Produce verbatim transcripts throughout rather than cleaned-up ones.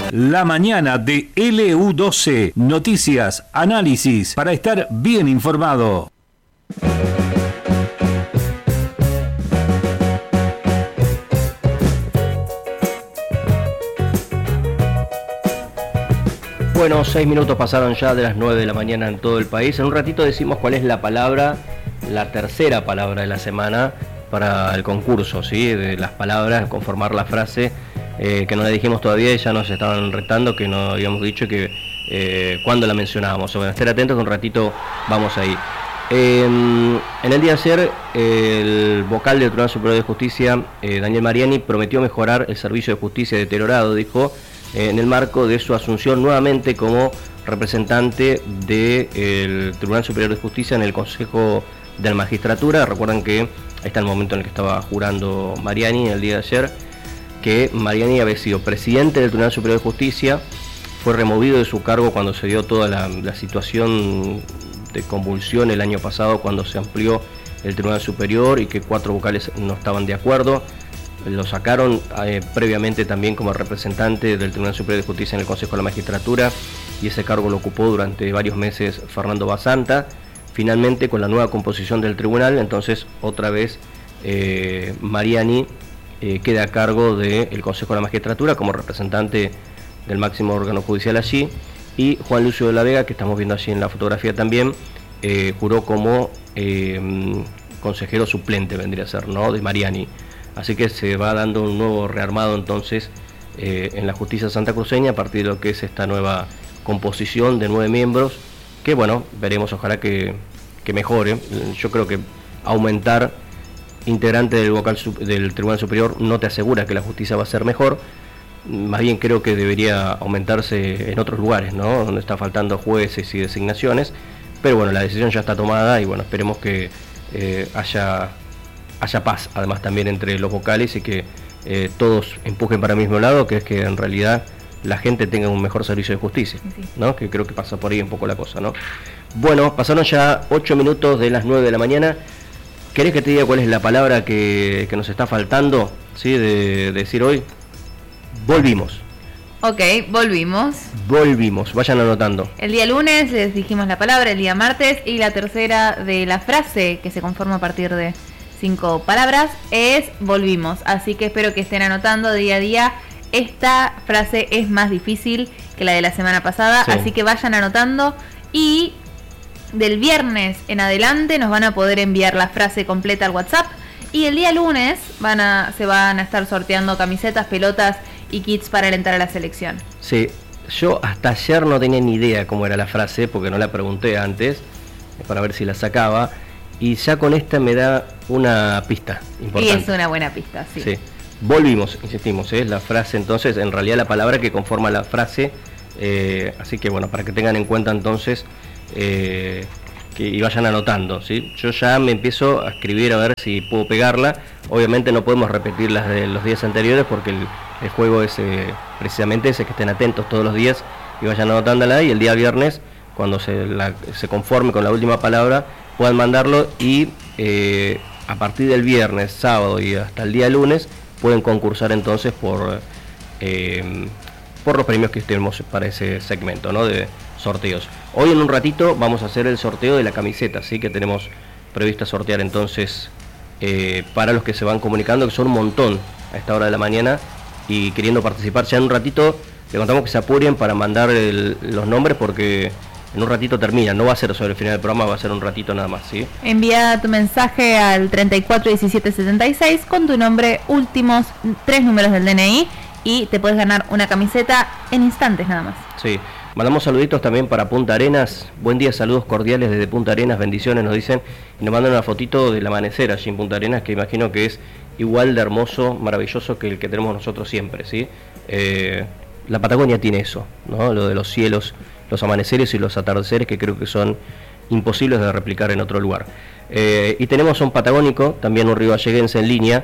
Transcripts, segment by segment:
La mañana de L U doce. Noticias, análisis, para estar bien informado. Bueno, seis minutos pasaron ya de las nueve de la mañana en todo el país. En un ratito decimos cuál es la palabra, la tercera palabra de la semana para el concurso, ¿sí? De las palabras, conformar la frase eh, que no la dijimos todavía y ya nos estaban retando que no habíamos dicho que eh, cuándo la mencionábamos. Bueno, estén atentos que un ratito vamos ahí. Eh, en el día de ayer, eh, el vocal del Tribunal Superior de Justicia, eh, Daniel Mariani, prometió mejorar el servicio de justicia deteriorado, dijo, en el marco de su asunción nuevamente como representante del Tribunal Superior de Justicia en el Consejo de la Magistratura. Recuerdan que está el momento en el que estaba jurando Mariani el día de ayer, que Mariani había sido presidente del Tribunal Superior de Justicia, fue removido de su cargo cuando se dio toda la, la situación de convulsión el año pasado, cuando se amplió el Tribunal Superior y que cuatro vocales no estaban de acuerdo. Lo sacaron eh, previamente también como representante del Tribunal Superior de Justicia en el Consejo de la Magistratura y ese cargo lo ocupó durante varios meses Fernando Basanta. Finalmente, con la nueva composición del tribunal, entonces otra vez eh, Mariani eh, queda a cargo del Consejo de la Magistratura como representante del máximo órgano judicial allí, y Juan Lucio de la Vega, que estamos viendo allí en la fotografía también, eh, juró como eh, consejero suplente, vendría a ser, ¿no?, de Mariani. Así que se va dando un nuevo rearmado entonces eh, en la justicia santacruceña a partir de lo que es esta nueva composición de nueve miembros, que bueno, veremos, ojalá que, que mejore. Yo creo que aumentar integrante del vocal del Tribunal Superior no te asegura que la justicia va a ser mejor, más bien creo que debería aumentarse en otros lugares, ¿no?, donde está faltando jueces y designaciones, pero bueno, la decisión ya está tomada y bueno, esperemos que eh, haya... haya paz, además también entre los vocales y que eh, todos empujen para el mismo lado, que es que en realidad la gente tenga un mejor servicio de justicia, sí, ¿no? Que creo que pasa por ahí un poco la cosa, ¿no? Bueno, pasaron ya ocho minutos de las nueve de la mañana. ¿Querés que te diga cuál es la palabra que, que nos está faltando, ¿sí?, de, de decir hoy? Volvimos. Ok, volvimos. Volvimos, vayan anotando. El día lunes les dijimos la palabra, el día martes, y la tercera de la frase que se conforma a partir de cinco palabras es volvimos, así que espero que estén anotando día a día. Esta frase es más difícil que la de la semana pasada, sí, así que vayan anotando, y del viernes en adelante nos van a poder enviar la frase completa al WhatsApp, y el día lunes van a, se van a estar sorteando camisetas, pelotas y kits para alentar a la selección. Sí, yo hasta ayer no tenía ni idea cómo era la frase porque no la pregunté antes para ver si la sacaba. Y ya con esta me da una pista importante. Y es una buena pista, sí. Sí. Volvimos, insistimos, es ¿eh? la frase entonces, en realidad la palabra que conforma la frase. Eh, así que bueno, para que tengan en cuenta entonces eh, que, y vayan anotando, ¿sí? Yo ya me empiezo a escribir a ver si puedo pegarla. Obviamente no podemos repetir las de los días anteriores porque el, el juego es eh, precisamente ese, que estén atentos todos los días y vayan anotándola, y el día viernes, cuando se, la, se conforme con la última palabra, puedan mandarlo y eh, a partir del viernes, sábado y hasta el día lunes pueden concursar entonces por eh, por los premios que tenemos para ese segmento, ¿no?, de sorteos. Hoy en un ratito vamos a hacer el sorteo de la camiseta, ¿sí?, que tenemos prevista sortear entonces eh, para los que se van comunicando, que son un montón a esta hora de la mañana y queriendo participar. Ya en un ratito le contamos que se apuren para mandar el, los nombres porque en un ratito termina, no va a ser sobre el final del programa, va a ser un ratito nada más, ¿sí? Envía tu mensaje al treinta y cuatro diecisiete setenta y seis con tu nombre, últimos tres números del D N I, y te puedes ganar una camiseta en instantes nada más. Sí, mandamos saluditos también para Punta Arenas. Buen día, saludos cordiales desde Punta Arenas, bendiciones nos dicen, y nos mandan una fotito del amanecer allí en Punta Arenas, que imagino que es igual de hermoso, maravilloso que el que tenemos nosotros siempre, ¿sí? Eh, la Patagonia tiene eso, ¿no?, lo de los cielos, los amaneceres y los atardeceres, que creo que son imposibles de replicar en otro lugar. Eh, y tenemos un patagónico, también un rivalleguense en línea,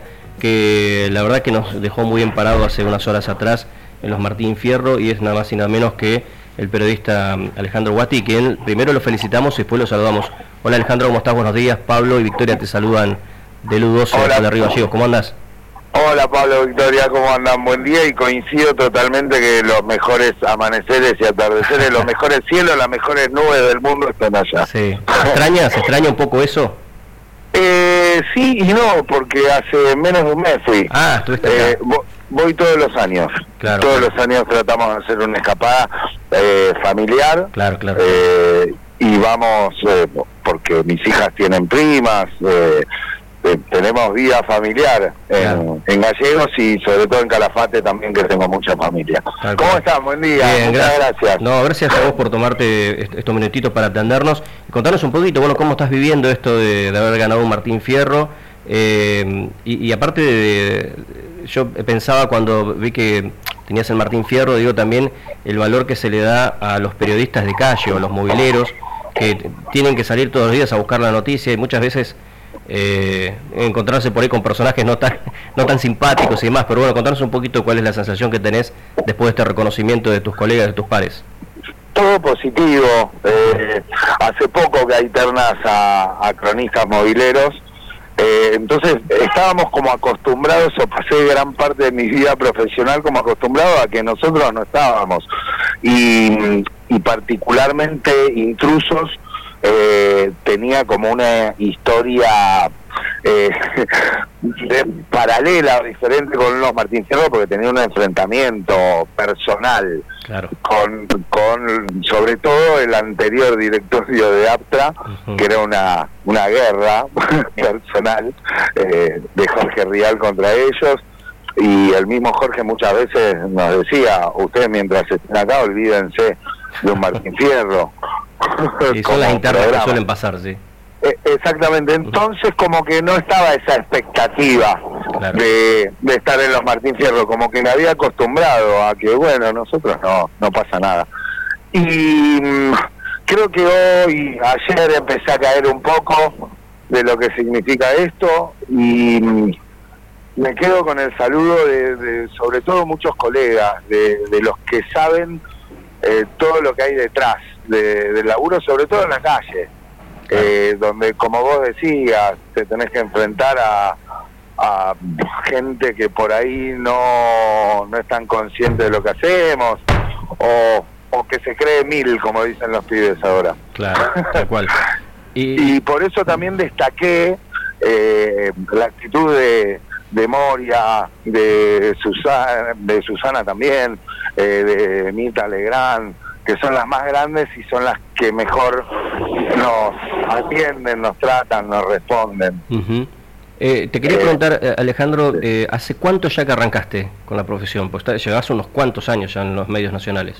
que la verdad que nos dejó muy bien parado hace unas horas atrás en los Martín Fierro, y es nada más y nada menos que el periodista Alejandro Guati, quien primero lo felicitamos y después lo saludamos. Hola Alejandro, ¿cómo estás? Buenos días. Pablo y Victoria te saludan de L U doce de Río Gallegos. ¿Cómo andás? Hola Pablo, Victoria, ¿cómo andan? Buen día, y coincido totalmente que los mejores amaneceres y atardeceres, los mejores cielos, las mejores nubes del mundo están allá. Sí. ¿Extraña, se extraña un poco eso? Eh, sí y no, porque hace menos de un mes fui. Ah, estuviste acá. Eh, vo- voy todos los años. Claro, todos claro. los años tratamos de hacer una escapada eh, familiar. Claro, claro. Eh, y vamos, eh, porque mis hijas tienen primas, eh, eh, tenemos vida familiar en, Claro. en Gallegos y sobre todo en Calafate también, que tengo mucha familia. Tal ¿Cómo cual. están? Buen día. Bien, Muchas gracias. gracias. No, gracias a vos por tomarte est- estos minutitos para atendernos. Contanos un poquito, bueno, cómo estás viviendo esto de, de haber ganado un Martín Fierro. Eh, y, y aparte, de, yo pensaba cuando vi que tenías el Martín Fierro, digo también el valor que se le da a los periodistas de calle o los mobileros, que t- tienen que salir todos los días a buscar la noticia y muchas veces eh, encontrarse por ahí con personajes no tan no tan simpáticos y demás. Pero bueno, contanos un poquito cuál es la sensación que tenés después de este reconocimiento de tus colegas, de tus pares. Todo positivo. Eh, hace poco que hay ternas a, a cronistas mobileros. Eh, entonces estábamos como acostumbrados, o pasé gran parte de mi vida profesional como acostumbrado a que nosotros no estábamos. Y, y particularmente Intrusos eh, tenía como una historia eh, de, paralela o diferente con los Martín Fierro, porque tenía un enfrentamiento personal. Claro. Con, con sobre todo el anterior directorio de APTRA, Uh-huh. que era una una guerra personal eh, de Jorge Rial contra ellos, y el mismo Jorge muchas veces nos decía: ustedes mientras estén acá olvídense de un Martín Fierro. Y son Como las internas que programa. suelen pasar, sí. Eh, Exactamente, entonces como que no estaba esa expectativa Claro. de, de estar en los Martín Fierro, como que me había acostumbrado a que, bueno, nosotros no, no pasa nada. Y mm, creo que hoy, ayer empecé a caer un poco de lo que significa esto, y mm, me quedo con el saludo de, de sobre todo muchos colegas, de, de los que saben eh, todo lo que hay detrás de, del laburo, sobre todo en la calle. Eh, donde, como vos decías, te tenés que enfrentar a, a gente que por ahí no, no es tan consciente de lo que hacemos, o, o que se cree mil, como dicen los pibes ahora. Claro, tal cual. Y, Y por eso también destaqué eh, la actitud de, de Moria, de Susana, de Susana también, eh, de Mita Legrand, que son las más grandes y son las que mejor nos atienden, nos tratan, nos responden. uh-huh. eh, te quería Eh, preguntar, eh, Alejandro, eh, ¿hace cuánto ya que arrancaste con la profesión? Pues está- llevas unos cuantos años ya en los medios nacionales.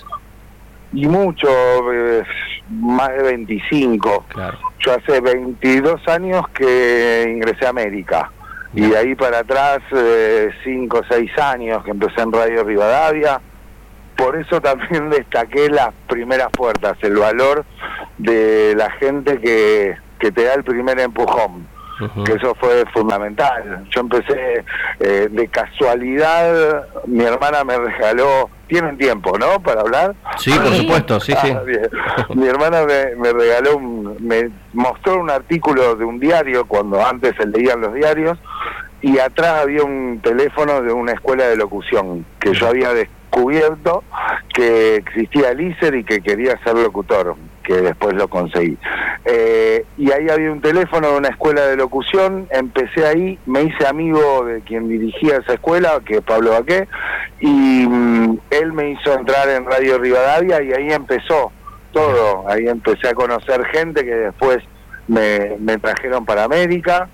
Y mucho, eh, más de veinticinco. Claro. Yo hace veintidós años que ingresé a América, y de ahí para atrás eh, cinco o seis años que empecé en Radio Rivadavia. Por eso también destaqué las primeras puertas, el valor de la gente que, que te da el primer empujón, Uh-huh. que eso fue fundamental. Yo empecé eh, de casualidad, mi hermana me regaló, tienen tiempo, ¿no?, para hablar. Sí, por Sí. supuesto, sí, sí. Ah, bien. Mi hermana me, me regaló, un, me mostró un artículo de un diario, cuando antes se leían los diarios, y atrás había un teléfono de una escuela de locución que yo había descubierto que existía el I S E R y que quería ser locutor, que después lo conseguí. Eh, y ahí había un teléfono de una escuela de locución, empecé ahí, me hice amigo de quien dirigía esa escuela, que es Pablo Baqué, y mm, él me hizo entrar en Radio Rivadavia, y ahí empezó todo. Ahí empecé a conocer gente que después me, me trajeron para América,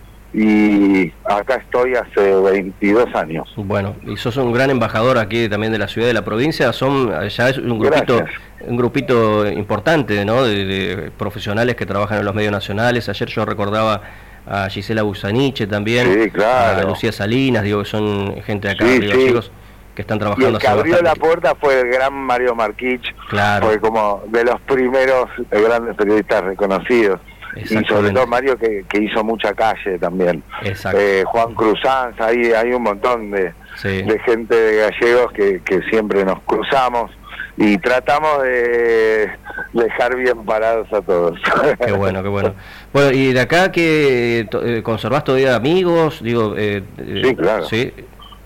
y acá estoy hace veintidós años. Bueno, y sos un gran embajador aquí también de la ciudad, de la provincia. Son ya es un grupito, Gracias. un grupito importante, ¿no?, de, de profesionales que trabajan en los medios nacionales. Ayer yo recordaba a Gisela Busaniche también, Sí, claro. a Lucía Salinas, digo que son gente de acá Sí, de Río sí. Gallegos que están Y trabajando el que hace abrió la bastante. puerta fue el gran Mario Marquich, Claro. fue como de los primeros eh, grandes periodistas reconocidos. Y sobre Exactamente. todo Mario, que, que hizo mucha calle también. Exacto. Eh, Juan Cruzanz, ahí hay un montón de, Sí. de gente de gallegos que, que siempre nos cruzamos y tratamos de dejar bien parados a todos. Qué bueno, qué bueno. Bueno, y de acá que to- eh, conservás todavía amigos, digo, eh, eh, Sí, claro. ¿sí?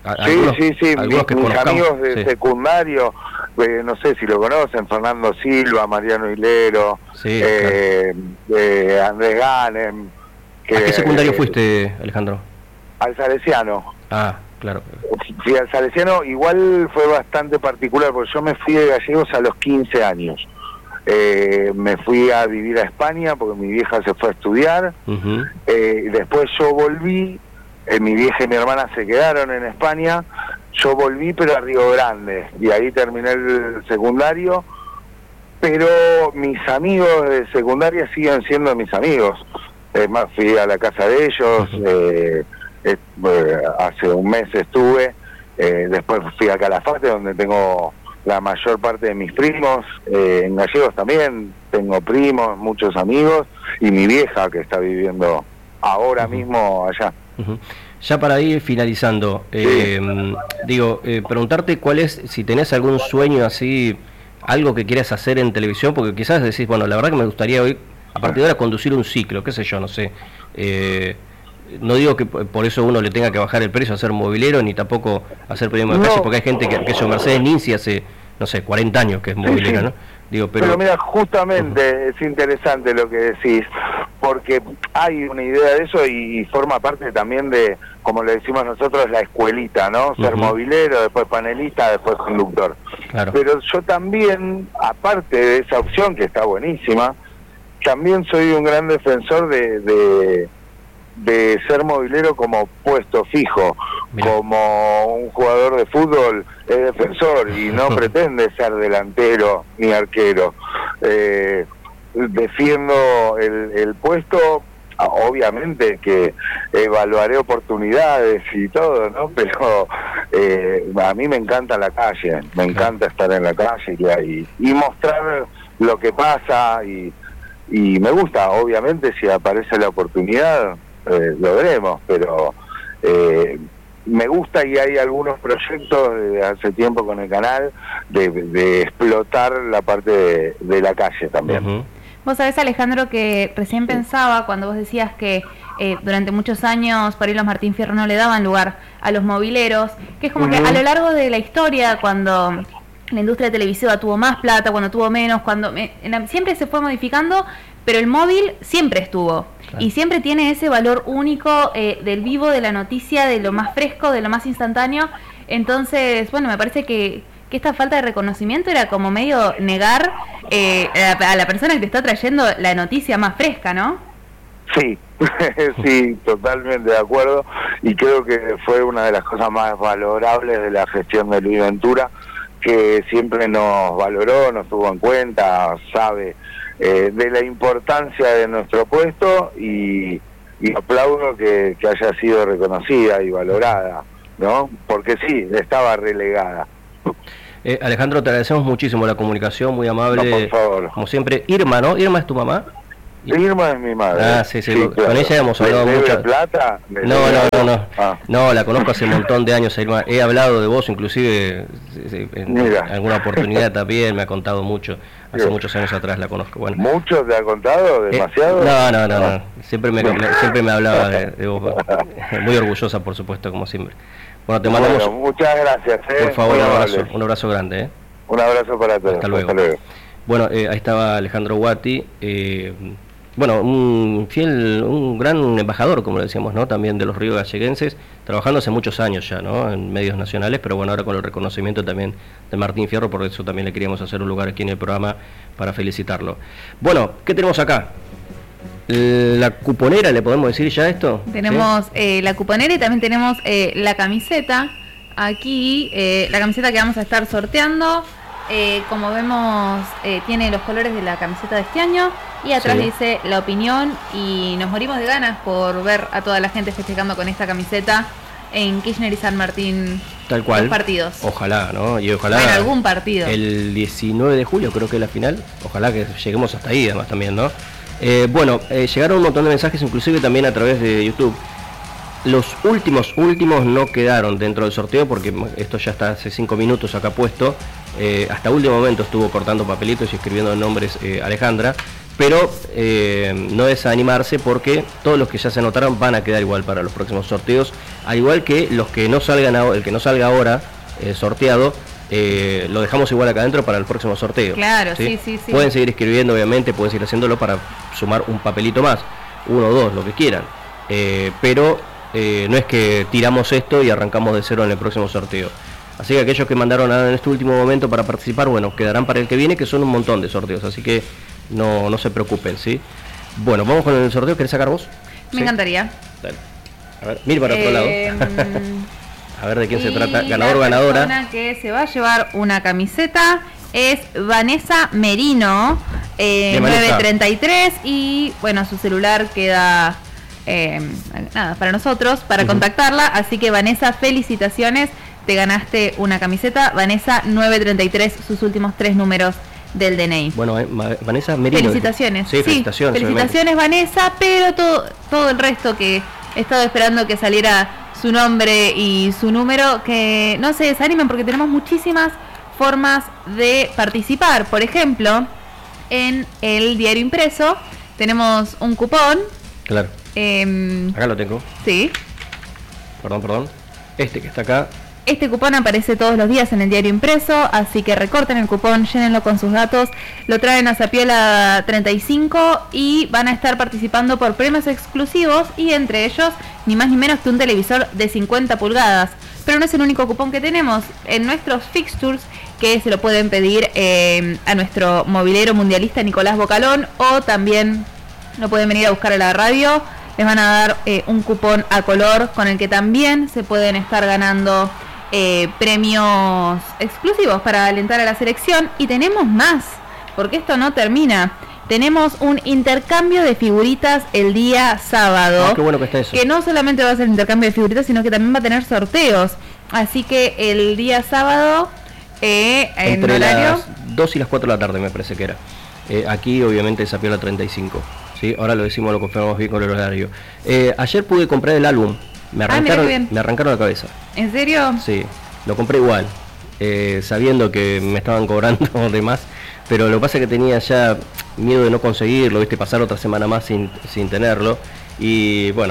Sí, sí, sí, mis, que mis amigos de sí. secundario, eh, no sé si lo conocen, Fernando Silva, Mariano Hilero, sí, eh, claro. eh, Andrés Ganem. Que, ¿A qué secundario eh, fuiste, Alejandro? Al Salesiano. Ah, claro. Fui al Salesiano, igual fue bastante particular, porque yo me fui de Gallegos a los quince años. Eh, me fui a vivir a España porque mi vieja se fue a estudiar. Uh-huh. eh, después yo volví, eh, mi vieja y mi hermana se quedaron en España. Yo volví, pero a Río Grande, y ahí terminé el secundario. Pero mis amigos de secundaria siguen siendo mis amigos. Es más, fui a la casa de ellos. Uh-huh. eh, eh, hace un mes estuve. Eh, después fui a Calafate, donde tengo la mayor parte de mis primos. Eh, en Gallegos también tengo primos, muchos amigos, y mi vieja que está viviendo ahora uh-huh. mismo allá. Uh-huh. Ya para ir finalizando, sí. eh, digo, eh, preguntarte cuál es, si tenés algún sueño así, algo que quieras hacer en televisión, porque quizás decís, bueno, la verdad que me gustaría hoy, a partir de ahora, conducir un ciclo, qué sé yo, no sé. Eh, no digo que por eso uno le tenga que bajar el precio a ser movilero, ni tampoco hacer periodismo de no. calle, porque hay gente que, que eso, Mercedes Ninzi hace, no sé, cuarenta años que es movilera, sí, sí. ¿no? Digo, pero... pero mira, justamente uh-huh. es interesante lo que decís, porque hay una idea de eso y, y forma parte también de, como le decimos nosotros, la escuelita, ¿no? Ser uh-huh. movilero, después panelista, después conductor. Claro. Pero yo también, aparte de esa opción que está buenísima, también soy un gran defensor de... de de ser movilero como puesto fijo. Mirá. Como un jugador de fútbol es defensor y no pretende ser delantero ni arquero. Eh, defiendo el, el puesto, obviamente que evaluaré oportunidades y todo, ¿no? Pero eh, a mí me encanta la calle, me encanta estar en la calle y, y mostrar lo que pasa y, y me gusta, obviamente, si aparece la oportunidad, Eh, lo veremos, pero eh, me gusta y hay algunos proyectos desde hace tiempo con el canal de, de explotar la parte de, de la calle también. Uh-huh. Vos sabés, Alejandro, que recién sí. pensaba cuando vos decías que eh, durante muchos años por ahí los Martín Fierro no le daban lugar a los mobileros, que es como uh-huh. que a lo largo de la historia, cuando la industria televisiva tuvo más plata, cuando tuvo menos, cuando me, la, siempre se fue modificando, pero el móvil siempre estuvo. Claro. Y siempre tiene ese valor único eh, del vivo, de la noticia, de lo más fresco, de lo más instantáneo. Entonces, bueno, me parece que, que esta falta de reconocimiento era como medio negar eh, a, a la persona que te está trayendo la noticia más fresca, ¿no? Sí, sí, totalmente de acuerdo. Y creo que fue una de las cosas más valorables de la gestión de Luis Ventura, que siempre nos valoró, nos tuvo en cuenta, sabe Eh, de la importancia de nuestro puesto y, y aplaudo que, que haya sido reconocida y valorada, ¿no? Porque sí, estaba relegada. Eh, Alejandro, te agradecemos muchísimo la comunicación, muy amable. No, por favor. Como siempre. Irma, ¿no? ¿Irma es tu mamá? Irma es mi madre. Ah, sí, sí, sí con claro. ella hemos hablado ¿De mucho. plata? No, no, no, no. Ah. No, la conozco hace un montón de años, Irma. He hablado de vos, inclusive en Mira. alguna oportunidad también, me ha contado mucho. Hace sí. muchos años atrás la conozco. Bueno. ¿Mucho te ha contado? ¿Demasiado? Eh, no, no, no, no. Siempre me, me, siempre me hablaba de, de vos. Muy orgullosa, por supuesto, como siempre. Bueno, te mandamos... Bueno, muchas gracias. ¿eh? Por favor, un abrazo, un abrazo grande. ¿eh? Un abrazo para todos. Hasta luego. Hasta luego. Bueno, eh, ahí estaba Alejandro Guati. Eh, bueno, un fiel, un gran embajador, como le decíamos, ¿no? También de los ríos galleguenses, trabajando hace muchos años ya, ¿no? En medios nacionales, pero bueno, ahora con el reconocimiento también de Martín Fierro, por eso también le queríamos hacer un lugar aquí en el programa para felicitarlo. Bueno, ¿qué tenemos acá? La cuponera, ¿le podemos decir ya esto? Tenemos ¿sí? eh, la cuponera y también tenemos eh, la camiseta. Aquí, eh, la camiseta que vamos a estar sorteando. Eh, como vemos, eh, tiene los colores de la camiseta de este año y atrás sí. dice La Opinión, y nos morimos de ganas por ver a toda la gente festejando con esta camiseta en Kirchner y San Martín. Tal cual. Los partidos. Ojalá, ¿no? Y ojalá. En algún partido. El diecinueve de julio creo que es la final. Ojalá que lleguemos hasta ahí, además también, ¿no? Eh, bueno, eh, llegaron un montón de mensajes, inclusive también a través de YouTube. Los últimos, últimos no quedaron dentro del sorteo porque esto ya está hace cinco minutos acá puesto. Eh, hasta último momento estuvo cortando papelitos y escribiendo nombres eh, Alejandra, pero eh, no desanimarse porque todos los que ya se anotaron van a quedar igual para los próximos sorteos, al igual que los que no salgan, el que no salga ahora eh, sorteado, eh, lo dejamos igual acá adentro para el próximo sorteo. Claro, sí, sí, sí. sí. Pueden seguir escribiendo, obviamente, pueden seguir haciéndolo para sumar un papelito más, uno o dos, lo que quieran, eh, pero eh, no es que tiramos esto y arrancamos de cero en el próximo sorteo. Así que aquellos que mandaron en este último momento para participar, bueno, quedarán para el que viene, que son un montón de sorteos, así que no, no se preocupen, ¿sí? Bueno, vamos con el sorteo. ¿Querés sacar vos? Me ¿Sí? encantaría. Dale. A ver, mira para otro eh, lado. A ver de quién se trata. Ganador o la ganadora. La persona que se va a llevar una camiseta es Vanessa Merino, eh, nueve treinta y tres, y bueno, su celular queda eh, nada para nosotros, para uh-huh. contactarla. Así que Vanessa, felicitaciones. Te ganaste una camiseta. Vanessa nueve treinta y tres, sus últimos tres números del D N I. Bueno, eh, Vanessa Merino. Felicitaciones. Sí, felicitaciones. Sí, felicitaciones, Vanessa, pero todo, todo el resto que he estado esperando que saliera su nombre y su número, que no se desanimen porque tenemos muchísimas formas de participar. Por ejemplo, en el diario impreso tenemos un cupón. Claro. Eh, acá lo tengo. Sí. Perdón, perdón. Este que está acá. Este cupón aparece todos los días en el diario impreso, así que recorten el cupón, llénenlo con sus datos, lo traen a Zapiola treinta y cinco y van a estar participando por premios exclusivos, y entre ellos ni más ni menos que un televisor de cincuenta pulgadas. Pero no es el único cupón que tenemos. En nuestros fixtures, que se lo pueden pedir eh, a nuestro mobilero mundialista Nicolás Bocalón, o también lo pueden venir a buscar a la radio, les van a dar eh, un cupón a color con el que también se pueden estar ganando Eh, premios exclusivos para alentar a la selección. Y tenemos más, porque esto no termina. Tenemos un intercambio de figuritas el día sábado. Ah, qué bueno que está eso. Que no solamente va a ser intercambio de figuritas, sino que también va a tener sorteos. Así que el día sábado eh, en entre horario las dos y las cuatro de la tarde me parece que era. Eh, aquí obviamente Zapiola treinta y cinco. ¿Sí? Ahora lo decimos, lo confirmamos bien con el horario. Eh, ayer pude comprar el álbum. Me arrancaron, ah, me arrancaron la cabeza. ¿En serio? Sí, lo compré igual, eh, sabiendo que me estaban cobrando de más, pero lo que pasa es que tenía ya miedo de no conseguirlo, viste, pasar otra semana más sin, sin tenerlo, y bueno,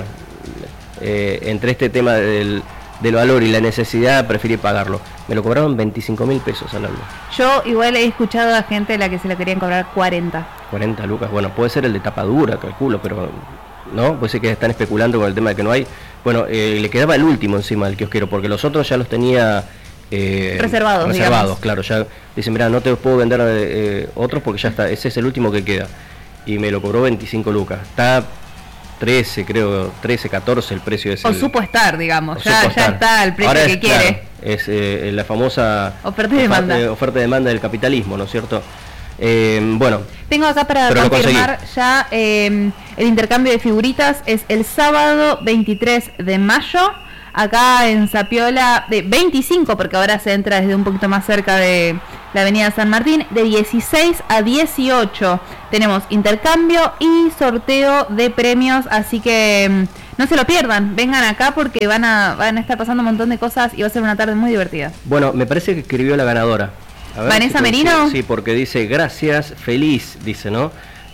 eh, entre este tema del, del valor y la necesidad, preferí pagarlo. Me lo cobraron veinticinco mil pesos al álbum. Yo igual he escuchado a gente a la que se la querían cobrar cuarenta. cuarenta lucas, bueno, puede ser el de tapa dura, calculo, pero no, puede ser que están especulando con el tema de que no hay. Bueno, eh, le quedaba el último encima del kiosquero, porque los otros ya los tenía eh, reservados, reservados, digamos. Claro, ya dicen, mira, no te puedo vender eh, otros porque ya está, ese es el último que queda. Y me lo cobró veinticinco lucas. Está trece, creo, trece, catorce el precio de ese. O supo estar, digamos, ya, ya estar. está el precio Ahora que es, quiere. Claro, es eh, la famosa oferta y demanda. Eh, oferta y demanda del capitalismo, ¿no es cierto? Eh, bueno, tengo acá para confirmar ya eh, el intercambio de figuritas es el sábado veintitrés de mayo, acá en Zapiola, de veinticinco, porque ahora se entra desde un poquito más cerca de la avenida San Martín, de dieciséis a dieciocho. Tenemos intercambio y sorteo de premios, así que no se lo pierdan, vengan acá porque van a, van a estar pasando un montón de cosas y va a ser una tarde muy divertida. Bueno, me parece que escribió la ganadora. A ver, ¿Vanessa si Merino? Sí, porque dice gracias, feliz, dice, ¿no?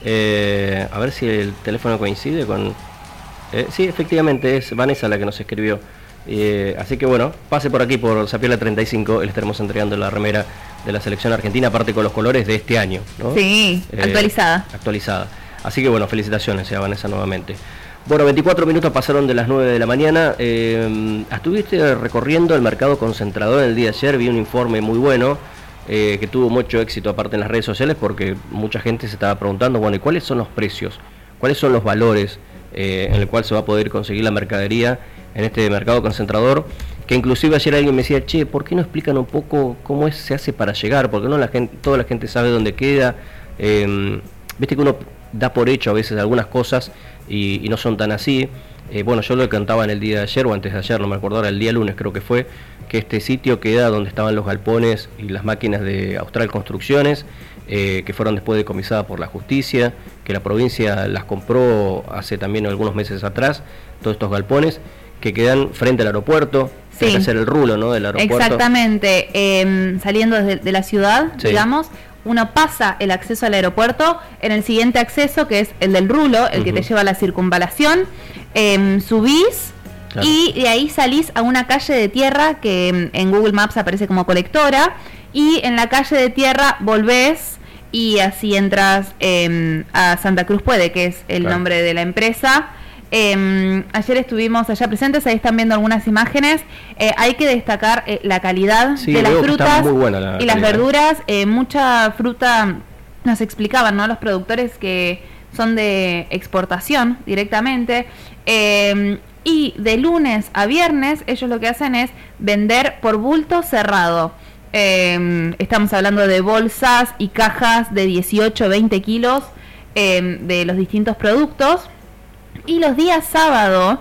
Eh, a ver si el teléfono coincide con... Eh, sí, efectivamente es Vanessa la que nos escribió. Eh, así que bueno, pase por aquí por Zapiola treinta y cinco, le estaremos entregando la remera de la selección argentina, aparte con los colores de este año, ¿no? Sí, eh, actualizada. Actualizada. Así que bueno, felicitaciones a Vanessa nuevamente. Bueno, veinticuatro minutos pasaron de las nueve de la mañana. Eh, estuviste recorriendo el mercado concentrador el día de ayer, vi un informe muy bueno. Eh, que tuvo mucho éxito aparte en las redes sociales porque mucha gente se estaba preguntando, bueno, ¿y cuáles son los precios? ¿Cuáles son los valores eh, en el cual se va a poder conseguir la mercadería en este mercado concentrador? Que inclusive ayer alguien me decía, che, ¿por qué no explican un poco cómo es, se hace para llegar? Porque no la gente, toda la gente sabe dónde queda. Eh, Viste que uno da por hecho a veces algunas cosas y, y no son tan así. Eh, bueno, yo lo contaba en el día de ayer o antes de ayer, no me acuerdo ahora, el día lunes creo que fue, que este sitio queda donde estaban los galpones y las máquinas de Austral Construcciones, eh, que fueron después decomisadas por la justicia, que la provincia las compró hace también algunos meses atrás, todos estos galpones, que quedan frente al aeropuerto, sí. Tiene que hacer el rulo, ¿no?, del aeropuerto. Exactamente, eh, saliendo desde de la ciudad, sí. digamos, uno pasa el acceso al aeropuerto, en el siguiente acceso, que es el del rulo, el uh-huh. que te lleva a la circunvalación, eh, subís claro. y de ahí salís a una calle de tierra que en Google Maps aparece como colectora, y en la calle de tierra volvés y así entras eh, a Santa Cruz Puede, que es el claro. nombre de la empresa. Eh, ayer estuvimos allá presentes, ahí están viendo algunas imágenes. Eh, hay que destacar eh, la calidad sí, de las frutas muy buena la y calidad. Las verduras. Eh, mucha fruta, nos explicaban, ¿no?, los productores que son de exportación directamente. Eh, y de lunes a viernes ellos lo que hacen es vender por bulto cerrado. Eh, estamos hablando de bolsas y cajas de dieciocho, veinte kilos eh, de los distintos productos. Y los días sábado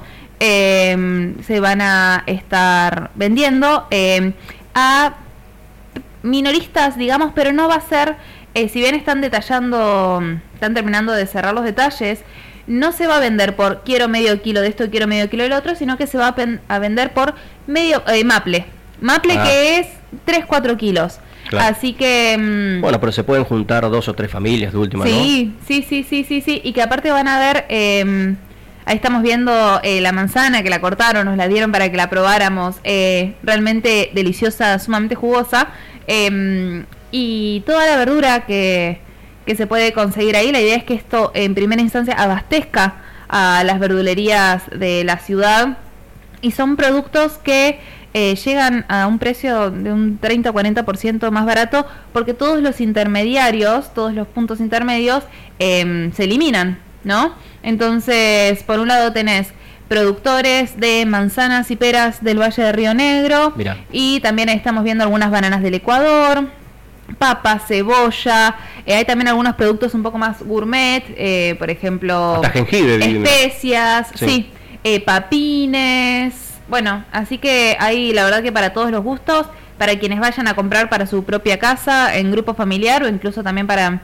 eh, se van a estar vendiendo eh, a minoristas, digamos, pero no va a ser, eh, si bien están detallando, están terminando de cerrar los detalles, no se va a vender por quiero medio kilo de esto, quiero medio kilo del otro, sino que se va a, pen, a vender por medio, eh, maple, maple ah. que es tres, cuatro kilos. Claro. Así que... Mmm, bueno, pero se pueden juntar dos o tres familias de última, sí, ¿no? Sí, sí, sí, sí, sí, y que aparte van a ver... Eh, ahí estamos viendo eh, la manzana que la cortaron, nos la dieron para que la probáramos, eh, realmente deliciosa, sumamente jugosa, eh, y toda la verdura que, que se puede conseguir ahí. La idea es que esto en primera instancia abastezca a las verdulerías de la ciudad, y son productos que eh, llegan a un precio de un treinta a cuarenta por ciento más barato, porque todos los intermediarios, todos los puntos intermedios eh, se eliminan, ¿no? Entonces, por un lado tenés productores de manzanas y peras del Valle de Río Negro. Mirá. Y también estamos viendo algunas bananas del Ecuador, papa, cebolla, eh, hay también algunos productos un poco más gourmet, eh, por ejemplo, hasta jengibre, especias, sí, sí eh, papines, bueno, así que hay la verdad que para todos los gustos, para quienes vayan a comprar para su propia casa, en grupo familiar o incluso también para...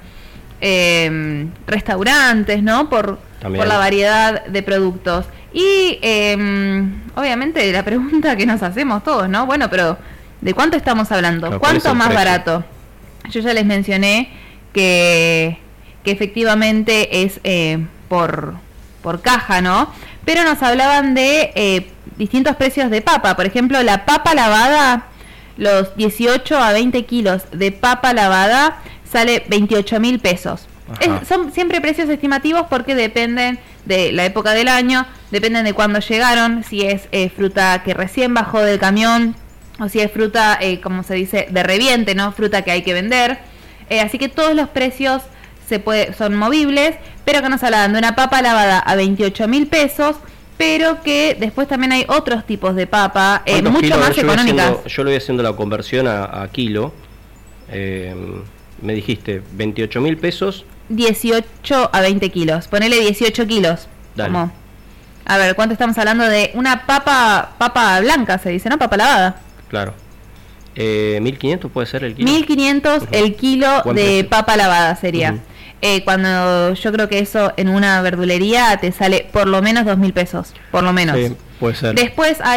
Eh, restaurantes, ¿no? Por, por la variedad de productos. Y eh, obviamente la pregunta que nos hacemos todos, ¿no? Bueno, pero ¿de cuánto estamos hablando? Claro, ¿cuánto más precio? Barato? Yo ya les mencioné que, que efectivamente es eh, por, por caja, ¿no? Pero nos hablaban de eh, distintos precios de papa. Por ejemplo, la papa lavada, los dieciocho a veinte kilos de papa lavada sale veintiocho mil pesos. Es, son siempre precios estimativos porque dependen de la época del año, dependen de cuándo llegaron, si es eh, fruta que recién bajó del camión o si es fruta, eh, como se dice, de reviente, ¿no? Fruta que hay que vender. Eh, así que todos los precios se puede, son movibles, pero que nos hablan de una papa lavada a veintiocho mil pesos, pero que después también hay otros tipos de papa eh, mucho más yo económicas. Haciendo, yo lo voy haciendo la conversión a, a kilo. Eh, me dijiste veintiocho mil pesos. dieciocho a veinte kilos. Ponele dieciocho kilos. Dale. Como, a ver, ¿cuánto estamos hablando de una papa papa blanca, se dice, ¿no? Papa lavada. Claro. Eh, mil quinientos puede ser el kilo. mil quinientos uh-huh. el kilo de precio? Papa lavada sería. Uh-huh. eh, cuando yo creo que eso en una verdulería te sale por lo menos dos mil pesos. Por lo menos. Sí, puede ser. Después hay